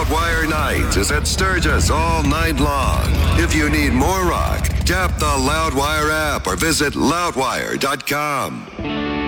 Loudwire Nights is at Sturgis all night long. If you need more rock, tap the Loudwire app or visit loudwire.com.